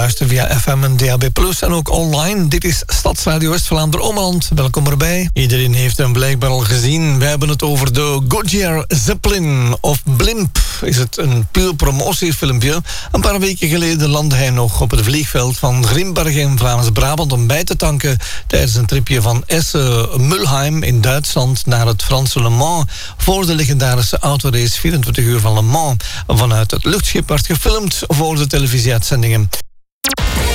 luisteren via FM en DAB+, en ook online. Dit is Stadsradio West-Vlaanderen-Ommeland. Welkom erbij. Iedereen heeft hem blijkbaar al gezien. We hebben het over de Goodyear Zeppelin, of Blimp. Is het een puur promotiefilmpje. Een paar weken geleden landde hij nog op het vliegveld van Grimbergen in Vlaams-Brabant om bij te tanken tijdens een tripje van Essen-Mulheim in Duitsland naar het Franse Le Mans voor de legendarische autorace 24 uur van Le Mans. Vanuit het luchtschip werd gefilmd voor de televisieuitzendingen.